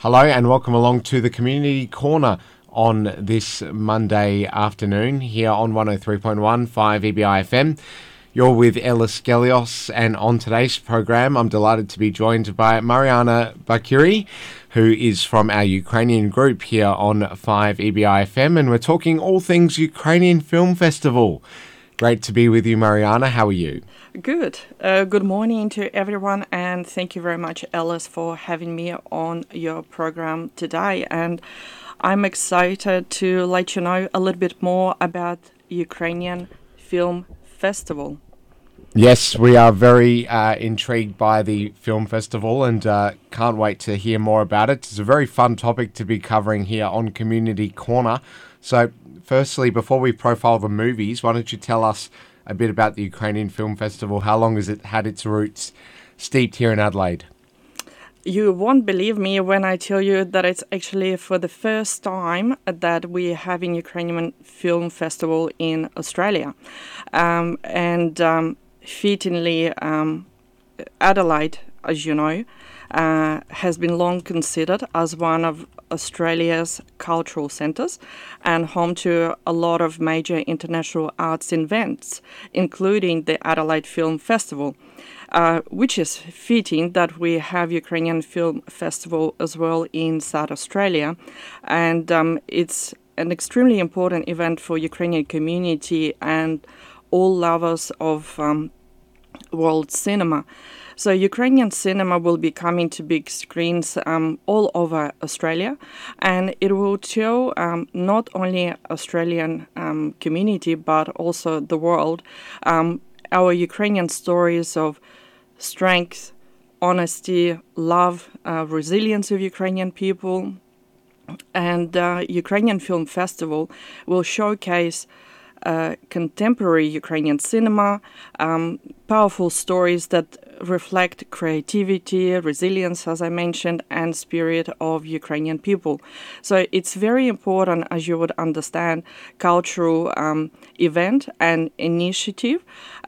Hello and welcome along to the Community Corner on this Monday afternoon here on 103.1 EBI FM. You're with Ellis Gelios, and on today's program I'm delighted to be joined by Mariana Bakuri, who is from our Ukrainian group here on 5 EBI FM, and we're talking all things Ukrainian Film Festival. Great to be with you, Mariana. How are you? Good. Good morning to everyone, and thank you very much, Ellis, for having me on your program today. And I'm excited to let you know a little bit more about Ukrainian Film Festival. Yes, we are very intrigued by the film festival and can't wait to hear more about it. It's a very fun topic to be covering here on Community Corner. So, firstly, before we profile the movies, why don't you tell us a bit about the Ukrainian Film Festival? How long has it had its roots steeped here in Adelaide? You won't believe me when I tell you that it's actually for the first time that we're having Ukrainian Film Festival in Australia. Fittingly, Adelaide, as you know, has been long considered as one of Australia's cultural centres and home to a lot of major international arts events, including the Adelaide Film Festival, which is fitting that we have Ukrainian Film Festival as well in South Australia. And it's an extremely important event for Ukrainian community and all lovers of world cinema. So Ukrainian cinema will be coming to big screens all over Australia, and it will show not only Australian community but also the world our Ukrainian stories of strength, honesty, love, resilience of Ukrainian people. And Ukrainian Film Festival will showcase contemporary Ukrainian cinema, powerful stories that reflect creativity, resilience, as I mentioned, and spirit of Ukrainian people. So it's very important, as you would understand, cultural event and initiative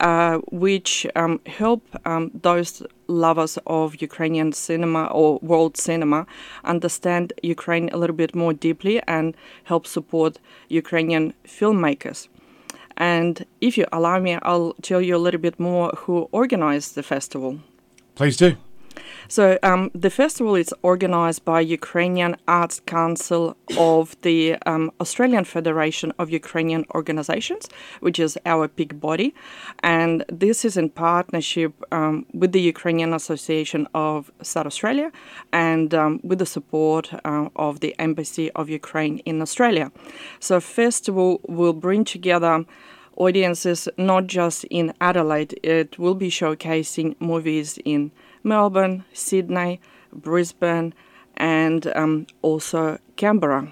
which help those lovers of Ukrainian cinema or world cinema understand Ukraine a little bit more deeply and help support Ukrainian filmmakers. And if you allow me, I'll tell you a little bit more who organized the festival. Please do. So the festival is organized by Ukrainian Arts Council of the Australian Federation of Ukrainian Organizations, which is our big body. And this is in partnership with the Ukrainian Association of South Australia and with the support of the Embassy of Ukraine in Australia. So festival will bring together audiences not just in Adelaide. It will be showcasing movies in Melbourne, Sydney, Brisbane, and also Canberra.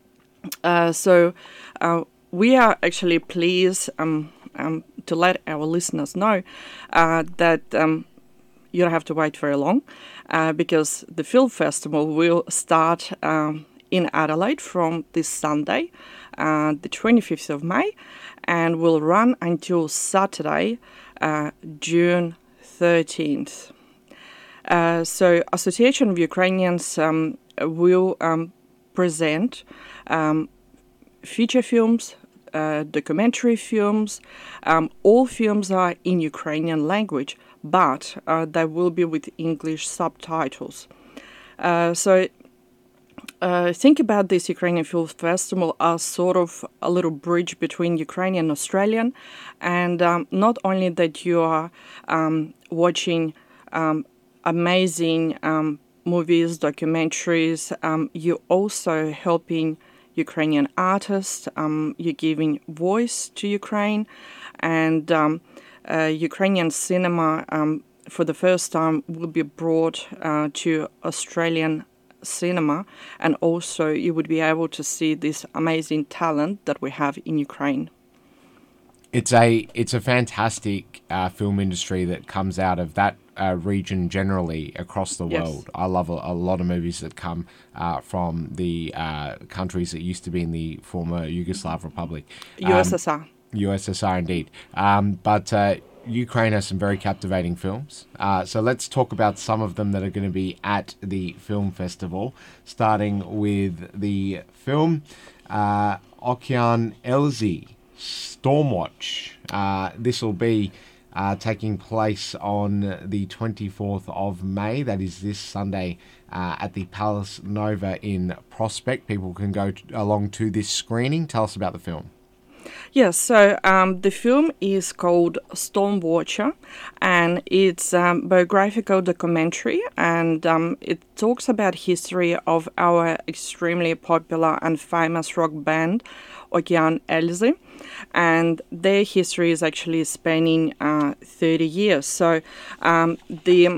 So we are actually pleased to let our listeners know that you don't have to wait very long because the film festival will start in Adelaide from this Sunday, the 25th of May, and will run until Saturday, June 13th. So Association of Ukrainians will present feature films, documentary films. All films are in Ukrainian language, but they will be with English subtitles. Think about this Ukrainian Film Festival as sort of a little bridge between Ukrainian and Australian, and not only that you are watching amazing movies, documentaries, you're also helping Ukrainian artists, you're giving voice to Ukraine, and Ukrainian cinema for the first time will be brought to Australian cinema, and also you would be able to see this amazing talent that we have in Ukraine. It's a fantastic film industry that comes out of that region generally across the world. Yes. I love a lot of movies that come from the countries that used to be in the former Yugoslav Republic. USSR. USSR indeed. But Ukraine has some very captivating films. So let's talk about some of them that are going to be at the film festival, starting with the film Okean Elzy, Stormwatch. This will be taking place on the 24th of May. That is this Sunday at the Palace Nova in Prospect. People can go along to this screening. Tell us about the film. Yes, so the film is called Stormwatcher, and it's a biographical documentary, and it talks about history of our extremely popular and famous rock band, Okean Elzy, and their history is actually spanning 30 years. So the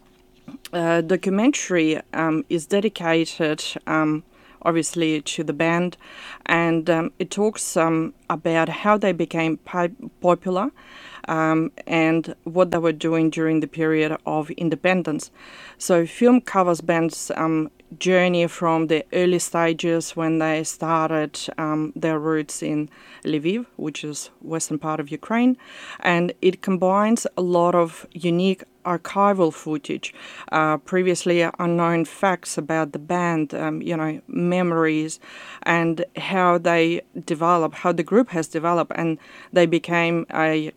documentary is dedicated obviously to the band, and it talks about how they became popular and what they were doing during the period of independence. So film covers band's journey from the early stages when they started their roots in Lviv, which is western part of Ukraine, and it combines a lot of unique archival footage, previously unknown facts about the band, memories, and how they develop, how the group has developed, and they became a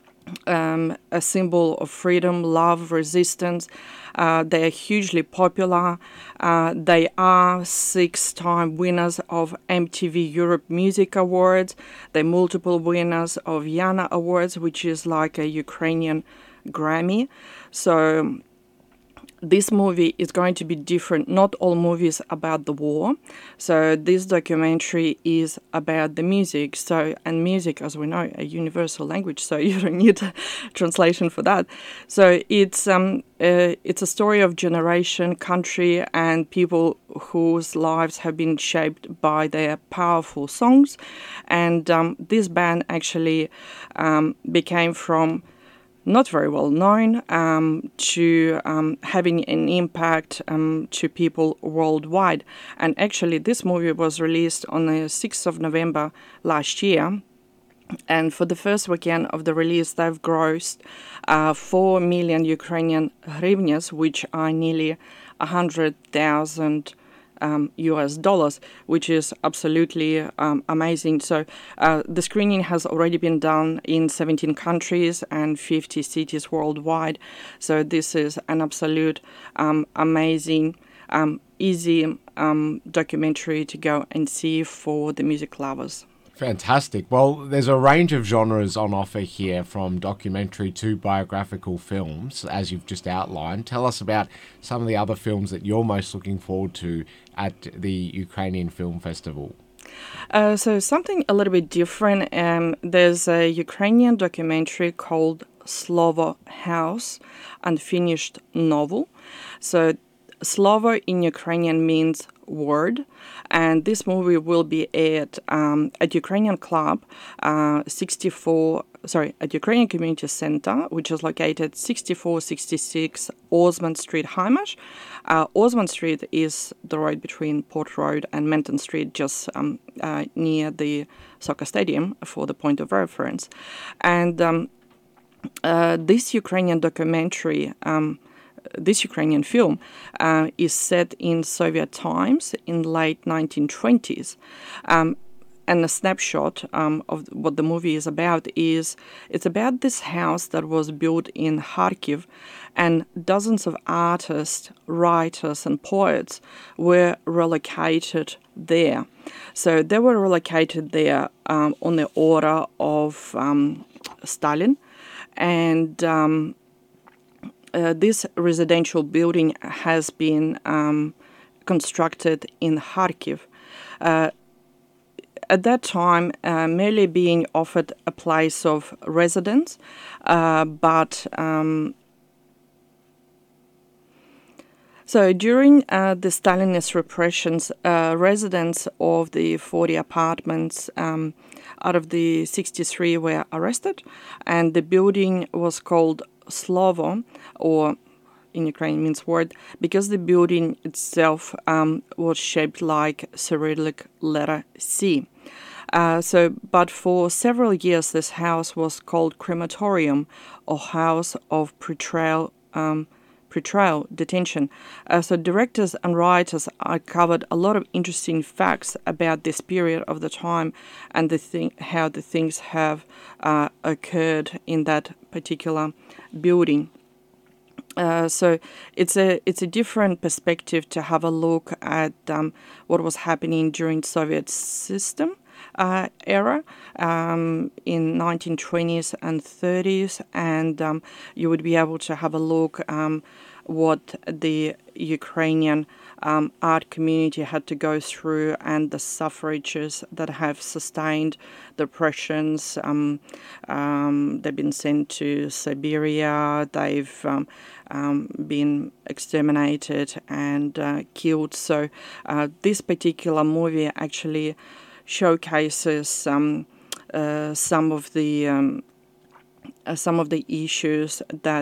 symbol of freedom, love, resistance. They are hugely popular. They are 6-time winners of MTV Europe Music Awards. They're multiple winners of Yana Awards, which is like a Ukrainian Grammy. So this movie is going to be different. Not all movies about the war. So this documentary is about the music. So, and music, as we know, a universal language. So you don't need a translation for that. So it's a story of generation, country, and people whose lives have been shaped by their powerful songs. And this band actually became from not very well known to having an impact to people worldwide. And actually, this movie was released on the 6th of November last year. And for the first weekend of the release, they've grossed 4 million Ukrainian hryvnias, which are nearly 100,000 US dollars, which is absolutely amazing. So the screening has already been done in 17 countries and 50 cities worldwide. So this is an absolute amazing, easy documentary to go and see for the music lovers. Fantastic. Well, there's a range of genres on offer here, from documentary to biographical films, as you've just outlined. Tell us about some of the other films that you're most looking forward to at the Ukrainian Film Festival. So something a little bit different. There's a Ukrainian documentary called Slovo House, Unfinished Novel. So Slovo in Ukrainian means word, and this movie will be aired at Ukrainian Club, at Ukrainian Community Center, which is located 6466 Osman Street, Haimash. Osman Street is the road between Port Road and Menton Street, just near the soccer stadium, for the point of reference. And this Ukrainian documentary, this Ukrainian film is set in Soviet times in late 1920s. And a snapshot of what the movie is about is, it's about this house that was built in Kharkiv, and dozens of artists, writers, and poets were relocated there. So they were relocated there on the order of Stalin, and this residential building has been constructed in Kharkiv. At that time, merely being offered a place of residence, but so during the Stalinist repressions, residents of the 40 apartments out of the 63 were arrested, and the building was called Slovo, or in Ukrainian means word, because the building itself was shaped like Cyrillic letter C. But for several years, this house was called crematorium, or house of pretrial detention. So directors and writers covered a lot of interesting facts about this period of the time and how the things have occurred in that particular building. So it's a different perspective to have a look at what was happening during Soviet system era in 1920s and 30s, and you would be able to have a look what the Ukrainian art community had to go through and the suffrages that have sustained the Prussians. They've been sent to Siberia. They've been exterminated and killed. So this particular movie actually showcases some of the issues that